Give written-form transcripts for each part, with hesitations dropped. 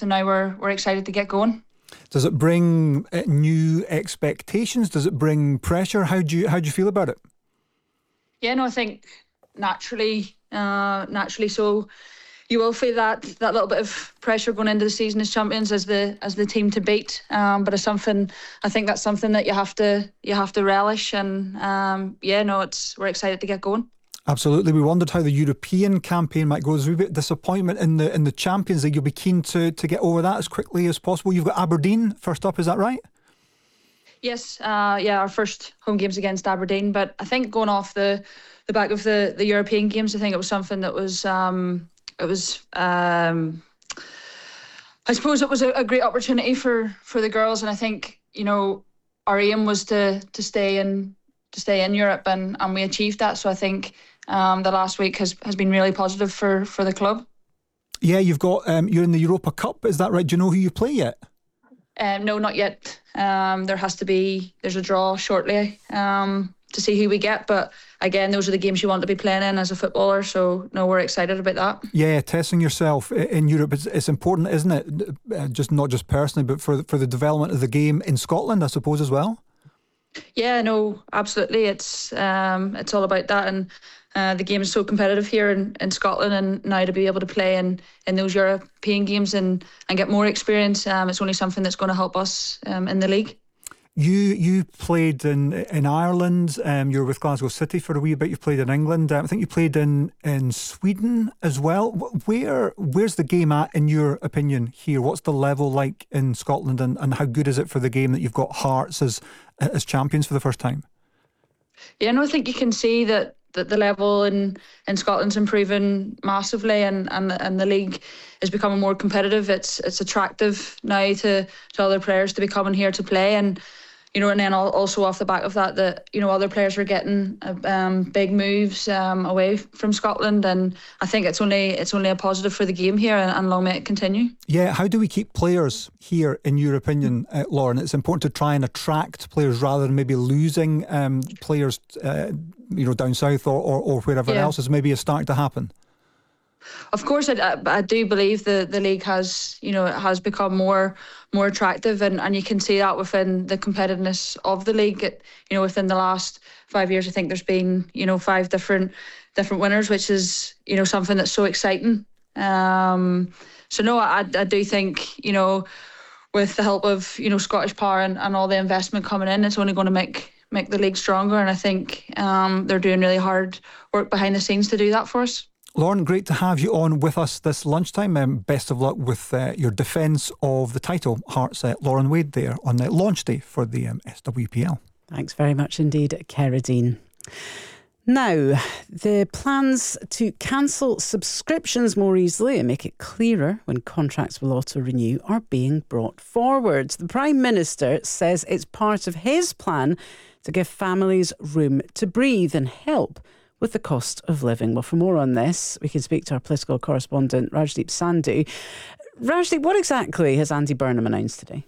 and now we're excited to get going. Does it bring new expectations? Does it bring pressure? How do you feel about it? Yeah, no, I think naturally so. You will feel that little bit of pressure going into the season as champions, as the team to beat. But it's something, I think that's something that you have to relish. And we're excited to get going. Absolutely. We wondered how the European campaign might go. There's a wee bit of disappointment in the Champions League. You'll be keen to get over that as quickly as possible. You've got Aberdeen first up, is that right? Yes, our first home game's against Aberdeen. But I think going off the back of the European games, I think it was something that was I suppose it was a great opportunity for the girls, and I think, you know, our aim was to stay in Europe, and we achieved that. So I think the last week has been really positive for the club. Yeah, you've got you're in the Europa Cup, is that right? Do you know who you play yet? No, not yet. There's a draw shortly to see who we get, but again, those are the games you want to be playing in as a footballer, so no, we're excited about that. Yeah, testing yourself in Europe, it's important, isn't it? Just not just personally, but for the development of the game in Scotland, I suppose, as well. Yeah, no, absolutely. It's all about that, and the game is so competitive here in Scotland, and now to be able to play in those European games and get more experience, it's only something that's going to help us in the league. You played in Ireland. You were with Glasgow City for a wee bit. You played in England. I think you played in Sweden as well. Where's the game at, in your opinion, here? What's the level like in Scotland, and how good is it for the game that you've got Hearts as champions for the first time? Yeah, no, I think you can see that the level in Scotland's improving massively, and the league is becoming more competitive. It's attractive now to other players to be coming here to play, and you know, and then also off the back of that, you know, other players are getting big moves away from Scotland, and I think it's only a positive for the game here, and long may it continue. Yeah, how do we keep players here, in your opinion, Lauren? It's important to try and attract players rather than maybe losing players, you know, down south or wherever else is maybe starting to happen. Of course, I do believe the league has, you know, it has become more attractive, and you can see that within the competitiveness of the league. You know, within the last 5 years, I think there's been, you know, 5 different winners, which is, you know, something that's so exciting. So no, I do think, you know, with the help of, you know, Scottish Power and all the investment coming in, it's only going to make the league stronger, and I think they're doing really hard work behind the scenes to do that for us. Lauren, great to have you on with us this lunchtime. Best of luck with your defence of the title, Hearts. Lauren Wade there on the launch day for the SWPL. Thanks very much indeed, Kerridine. Now, the plans to cancel subscriptions more easily and make it clearer when contracts will auto-renew are being brought forward. The Prime Minister says it's part of his plan to give families room to breathe and help with the cost of living. Well, for more on this, we can speak to our political correspondent, Rajdeep Sandhu. Rajdeep, what exactly has Andy Burnham announced today?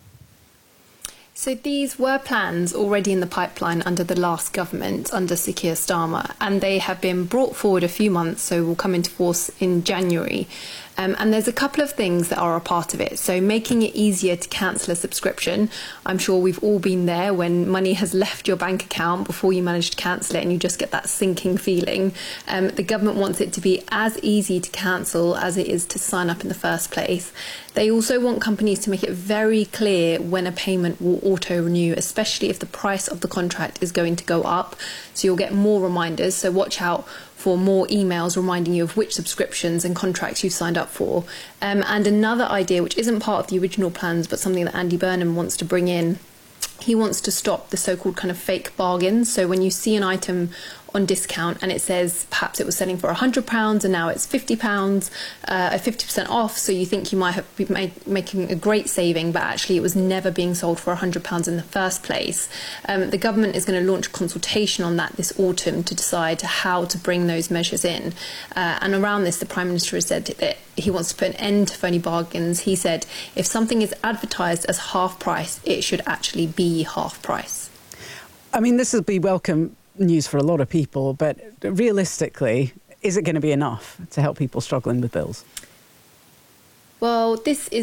So these were plans already in the pipeline under the last government, under Sir Keir Starmer, and they have been brought forward a few months, so will come into force in January. And there's a couple of things that are a part of it. So making it easier to cancel a subscription. I'm sure we've all been there when money has left your bank account before you manage to cancel it, and you just get that sinking feeling. The government wants it to be as easy to cancel as it is to sign up in the first place. They also want companies to make it very clear when a payment will auto-renew, especially if the price of the contract is going to go up. So you'll get more reminders. So watch out for more emails reminding you of which subscriptions and contracts you've signed up for. And another idea, which isn't part of the original plans, but something that Andy Burnham wants to bring in, he wants to stop the so-called kind of fake bargains. So when you see an item on discount and it says perhaps it was selling for £100 and now it's £50, at 50% off, so you think you might have been making a great saving, but actually it was never being sold for £100 in the first place. The government is going to launch a consultation on that this autumn to decide how to bring those measures in. And around this, the Prime Minister has said that he wants to put an end to phony bargains. He said if something is advertised as half price, it should actually be half price. I mean, this will be welcome news for a lot of people, but realistically, is it going to be enough to help people struggling with bills? Well, this is